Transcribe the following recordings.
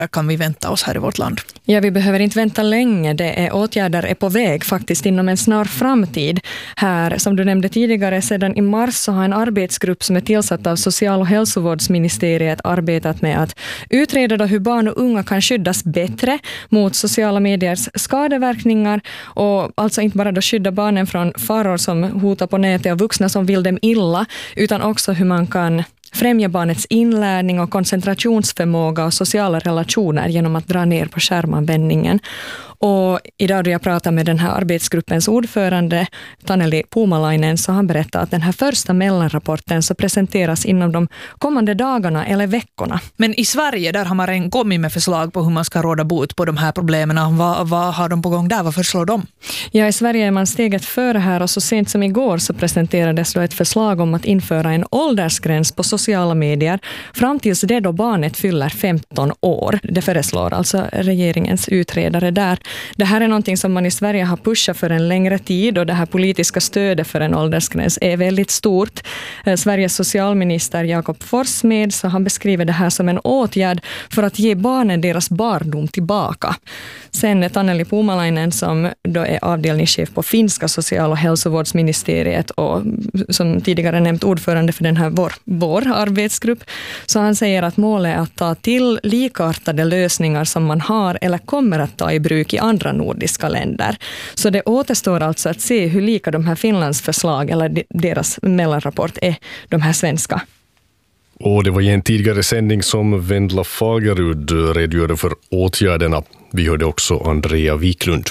kan vi vänta oss här i vårt land? Ja, vi behöver inte vänta länge. Åtgärder är på väg faktiskt inom en snar framtid. Här, som du nämnde tidigare, sedan i mars så har en arbetsgrupp som är tillsatt av Social- och hälsovårdsministeriet arbetat med att utreda då hur barn och unga kan skyddas bättre mot sociala mediers skadeverkningar, och alltså inte bara då skydda barnen från faror som hotar på nätet och vuxna som vill dem illa, utan också hur man kan främja barnets inlärning och koncentrationsförmåga och sociala relationer genom att dra ner på skärmanvändningen. Och idag då jag pratar med den här arbetsgruppens ordförande Taneli Puumalainen, så han berättar att den här första mellanrapporten så presenteras inom de kommande dagarna eller veckorna. Men i Sverige där har man redan kommit med förslag på hur man ska råda bot på de här problemen. Vad har de på gång där? Vad föreslår de? Ja, i Sverige är man steget före här, och så sent som igår så presenterades då ett förslag om att införa en åldersgräns på sociala medier fram tills det då barnet fyller 15 år. Det föreslår alltså regeringens utredare där. Det här är någonting som man i Sverige har pushat för en längre tid, och det här politiska stödet för en åldersgräns är väldigt stort. Sveriges socialminister Jakob Forssmed, så han beskriver det här som en åtgärd för att ge barnen deras barndom tillbaka. Sen Taneli Puumalainen, som då är avdelningschef på finska social- och hälsovårdsministeriet och som tidigare nämnt ordförande för den här vår arbetsgrupp, så han säger att målet är att ta till likartade lösningar som man har eller kommer att ta i bruk i andra nordiska länder. Så det återstår alltså att se hur lika de här Finlands förslag eller deras mellanrapport är de här svenska. Och det var i en tidigare sändning som Vendla Fagerud redogjorde för åtgärderna. Vi hörde också Andrea Wiklund.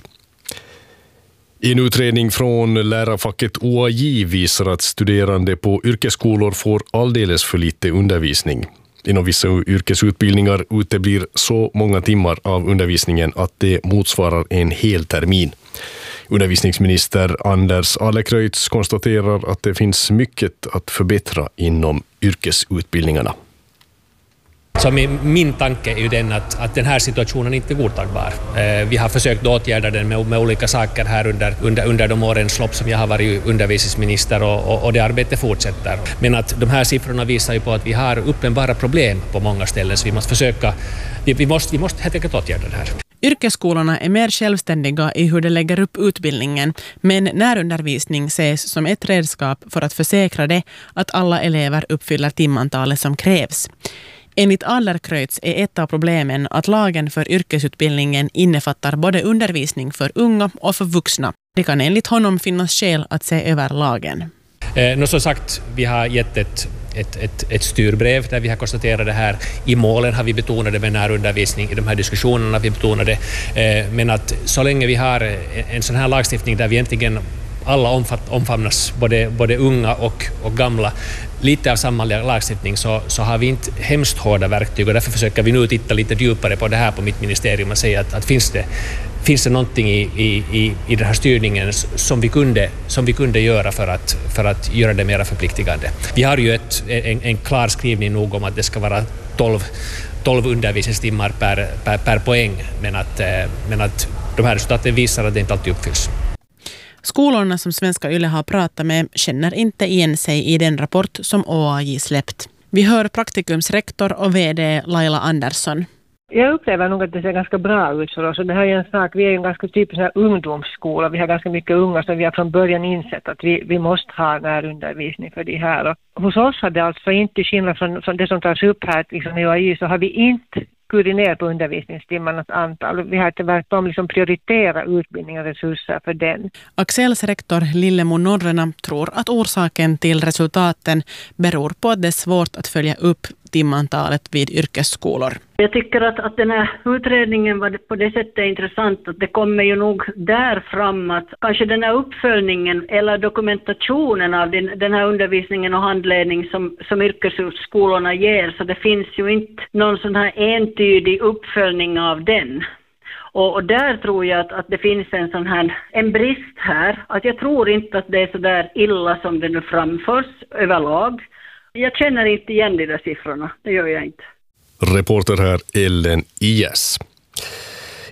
En utredning från lärarfacket OAJ visar att studerande på yrkesskolor får alldeles för lite undervisning. Inom vissa yrkesutbildningar uteblir så många timmar av undervisningen att det motsvarar en hel termin. Undervisningsminister Anders Adlercreutz konstaterar att det finns mycket att förbättra inom yrkesutbildningarna. Så min tanke är ju den att den här situationen inte är godtagbar. Vi har försökt åtgärda den med olika saker här under de årens lopp som jag har varit undervisningsminister, och det arbetet fortsätter. Men att de här siffrorna visar ju på att vi har uppenbara problem på många ställen, så vi måste försöka, vi måste helt enkelt åtgärda det här. Yrkesskolorna är mer självständiga i hur de lägger upp utbildningen, men närundervisning ses som ett redskap för att försäkra det att alla elever uppfyller timantalet som krävs. Enligt Adlercreutz är ett av problemen att lagen för yrkesutbildningen innefattar både undervisning för unga och för vuxna. Det kan enligt honom finnas skäl att se över lagen. Som sagt, vi har gett ett styrbrev där vi har konstaterat det här. I målen har vi betonat det med närundervisning, i de här diskussionerna har vi betonat det. Men att så länge vi har en sån här lagstiftning där vi egentligen alla omfamnas, både unga och gamla, lite av samma lagstiftning, så har vi inte hemskt hårda verktyg, och därför försöker vi nu titta lite djupare på det här på mitt ministerium och säga att finns det någonting i den här styrningen som vi kunde göra för att göra det mer förpliktigande. Vi har ju en klar skrivning nog om att det ska vara 12 undervisningstimmar per poäng, men att de här resultaten visar att det inte alltid uppfylls. Skolorna som Svenska Yle har pratat med känner inte igen sig i den rapport som OAJ släppt. Vi hör Praktikums rektor och vd Laila Andersson. Jag upplever nog att det ser ganska bra ut för oss. Och det här är en sak, vi är en ganska typisk ungdomsskola. Vi har ganska mycket unga, så vi har från början insett att vi måste ha närundervisning för de här. Och hos oss har det alltså inte skillnad från det som tas upp här liksom i OAJ, så har vi inte skurit ner på undervisningstimmarnas antal. Vi har tvärtom liksom prioritera utbildning och resurser för den. Axels rektor Lillemor Norrena tror att orsaken till resultaten beror på att det är svårt att följa upp timantalet vid yrkesskolor. Jag tycker att den här utredningen var på det sättet intressant att det kommer ju nog där fram att kanske den här uppföljningen eller dokumentationen av den här undervisningen och handledning som yrkesskolorna ger, så det finns ju inte någon sån här entydig uppföljning av den. Och där tror jag att det finns en brist här. Att jag tror inte att det är så där illa som det nu framförs överlag. Jag känner inte igen de där siffrorna, det gör jag inte. Reporter här Ellen Ies.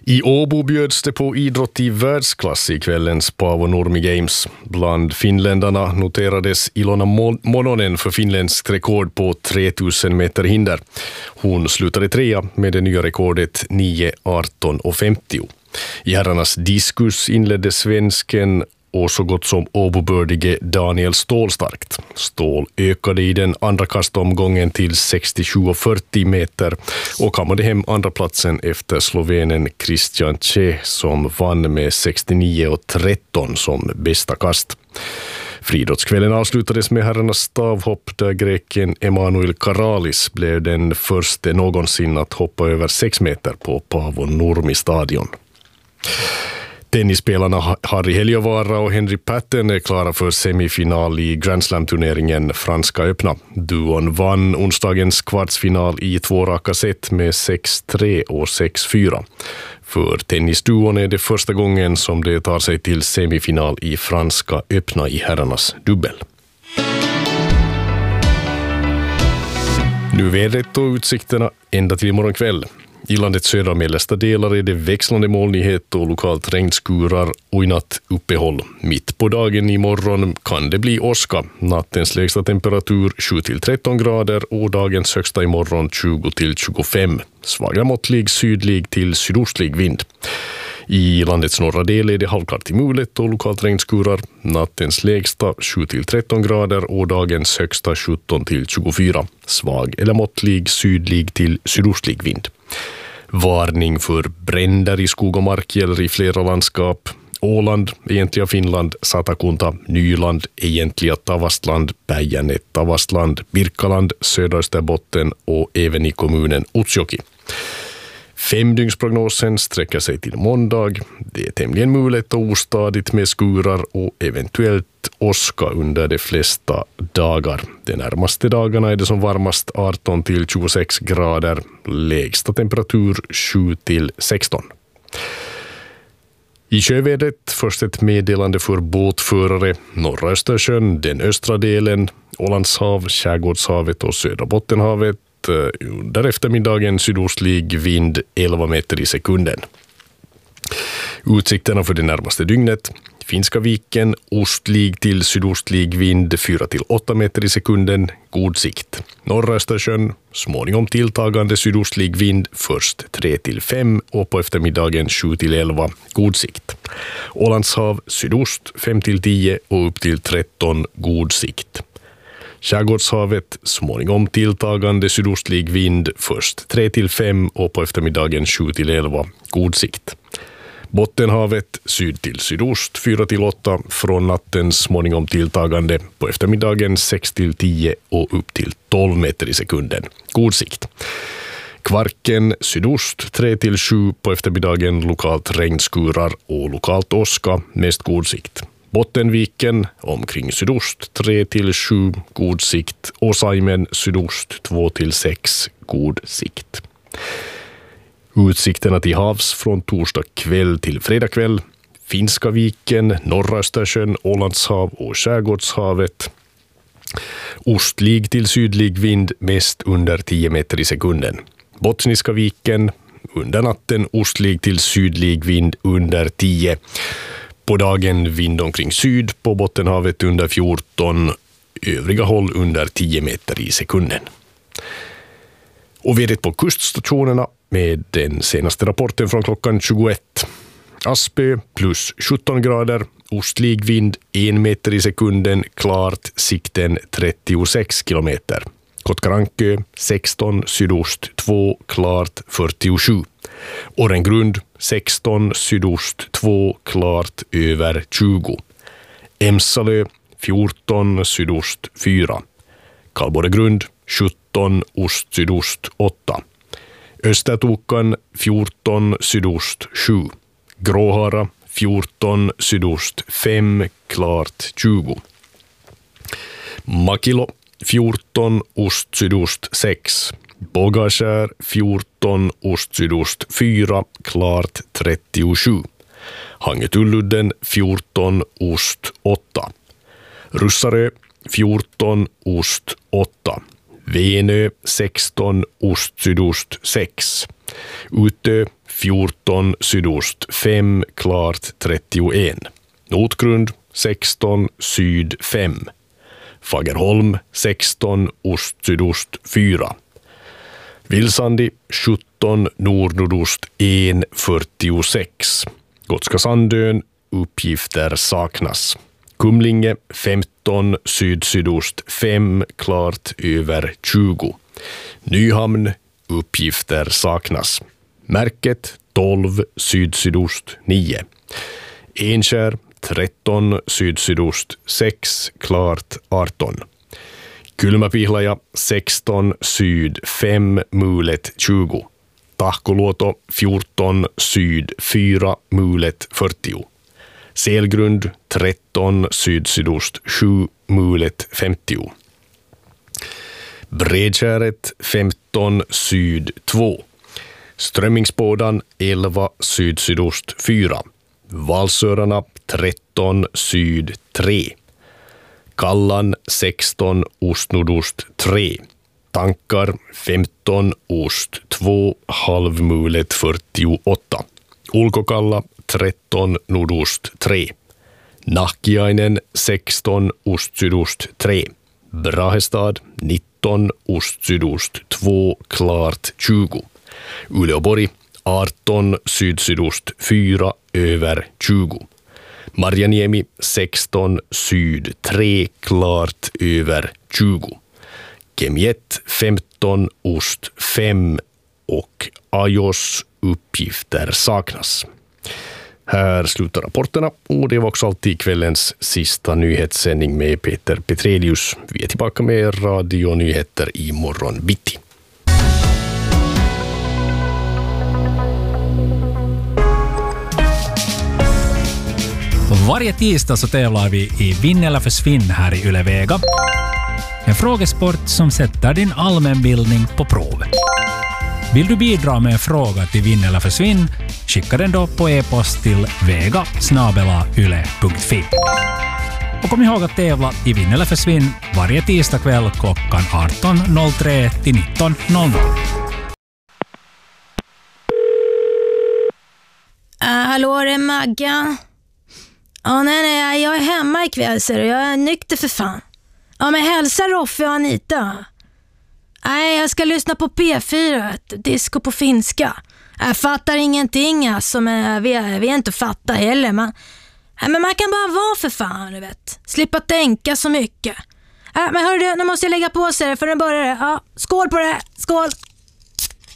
I Åbo bjöds det på idrott i världsklass i kvällens Paavo Nurmi Games. Bland finländarna noterades Ilona Mononen för finländskt rekord på 3000 meter hinder. Hon slutade 3 med det nya rekordet 9:18:50. I herrarnas diskus inledde svensken och så gott som åbobördige Daniel Ståhl starkt. Ståhl ökade i den andra kastomgången till 67,40 meter och kammade hem andra platsen efter slovenen Christian Che som vann med 69,13 som bästa kast. Friidrottskvällen avslutades med herrarnas stavhopp där greken Emanuel Karalis blev den första någonsin att hoppa över 6 meter på Paavo Nurmi stadion. Tennisspelarna Harri Heliövaara och Henry Patten är klara för semifinal i Grand Slam-turneringen Franska öppna. Duon vann onsdagens kvartsfinal i 2 raka set med 6-3 och 6-4. För tennisduon är det första gången som det tar sig till semifinal i Franska öppna i herrarnas dubbel. Nu vädret och utsikterna ända till imorgon kväll. I landets södra och mellersta delar är det växlande molnighet och lokalt regnskurar och i natt uppehåll. Mitt på dagen imorgon kan det bli åska. Nattens lägsta temperatur 7-13 grader och dagens högsta imorgon 20-25. Svaga måttlig sydlig till sydostlig vind. I landets norra del är det halvklart till mulet och lokalt regnskurar. Nattens lägsta 7-13 grader och dagens högsta 17-24. Svag eller måttlig sydlig till sydostlig vind. Varning för bränder i skog och mark gäller i flera landskap. Åland, egentliga Finland, Satakunta, Nyland, egentliga Tavastland, Päijänne, Tavastland, Birkaland, Söderösterbotten och även i kommunen Utsjoki. 5-dygnsprognosen sträcker sig till måndag. Det är tämligen mulet och ostadigt med skurar och eventuellt åska under de flesta dagar. De närmaste dagarna är det som varmast 18-26 grader. Lägsta temperatur 7-16. I sjövädret först ett meddelande för båtförare. Norra Östersjön, den östra delen, Ålandshav, Skärgårdshavet och södra Bottenhavet. Under eftermiddagen sydostlig vind 11 meter i sekunden. Utsikterna för det närmaste dygnet. Finska viken, ostlig till sydostlig vind 4-8 meter i sekunden, god sikt. Norra Östersjön, småningom tilltagande sydostlig vind, först 3-5 och på eftermiddagen 7-11, god sikt. Ålandshav, sydost 5-10 och upp till 13, god sikt. Skärgårdshavet, småningom tilltagande sydostlig vind, först 3-5 och på eftermiddagen 7-11, god sikt. Bottenhavet, syd till sydost 4-8, från natten småningom tilltagande, på eftermiddagen 6-10 och upp till 12 meter i sekunden, god sikt. Kvarken, sydost 3-7, på eftermiddagen lokalt regnskurar och lokalt åska, mest god sikt. Bottenviken, omkring sydost 3-7, god sikt. Och Saimen, sydost 2-6, god sikt. Utsikterna till havs från torsdag kväll till fredag kväll. Finska viken, norra Östersjön, Ålandshav och Skärgårdshavet. Ostlig till sydlig vind, mest under 10 meter i sekunden. Bottniska viken, under natten ostlig till sydlig vind under 10. På dagen vind omkring syd, på Bottenhavet under 14, övriga håll under 10 meter i sekunden. Och vädret på kuststationerna med den senaste rapporten från klockan 21. Aspö plus 17 grader, ostlig vind 1 meter i sekunden, klart, sikten 36 kilometer. Kotkarankö 16, sydost 2, klart 47. Årengrund 16, sydost 2, klart över 20. Emsalö 14, sydost 4. Kallborregrund 17, ost-sydost 8. Östertokan 14, sydost 7. Gråhara 14, sydost 5, klart 20. Makilo 14, ost-sydost 6. Bågakär 14, ost-sydost 4, klart 37. Hangetulludden 14, ost 8. Russarö 14, ost 8. Venö 16, ost-sydost 6. Utö 14 sydost, 5 klart 31. Notgrund 16 syd 5. Fagerholm 16 ost-sydost 4. Vilsandi 17 nordnordost 1 46. Gotska Sandön uppgifter saknas. Kumlinge 15 syd-sydost 5 klart över 20. Nyhamn uppgifter saknas. Märket 12 syd-sydost 9. Enskär 13 syd-sydost 6 klart 18. Kylmäpihlaja 16 syd 5 mulet 20. Tahkoluoto 14 syd 4 mulet 40. Selgrund 13 syd-sydost 7 mulet 50. Bredkäret 15 syd 2. Strömmingsbådan 11 syd-sydost 4. Valsörarna 13 syd 3. Kallan 16 ostnordost 3. Tankar 15 ost 2 halvmulet 48. Ulkokalla 13 nordost 3. Nahkiainen 16 ost-sydost 3. Brahestad 19 ost-sydost 2 klart 20. Uleåborg 18 syd-sydost 4 över 20. Marjaniemi 16 syd 3 klart över 20. Kemiet 15 ost 5 och Ajos uppgifter saknas. Här slutar rapporterna och det var också alltid kvällens sista nyhetssändning med Peter Petrelius. Vi är tillbaka med radionyheter i morgon bitti. Varje tisdag så tävlar vi i Vinn eller försvinn här i Yle Vega. En frågesport som sätter din allmänbildning på prov. Vill du bidra med en fråga till Vinn eller försvinn, skicka den då på e-post till vega@yle.fi. Och kom ihåg att tävla i Vinn eller försvinn varje tisdag kväll klockan 18.03 till 19.00. Hallå, det är Maggan. Nej, jag är hemma ikväll, så jag är nykter för fan. Ja, men hälsa Roffe och Anita. Nej, jag ska lyssna på P4, disco på finska. Jag fattar ingenting, alltså, men vi är inte fatta heller. Men man kan bara vara för fan, du vet. Slippa tänka så mycket. Men hörru, nu måste jag lägga på sig för den börjar. Ja, skål på det, skål!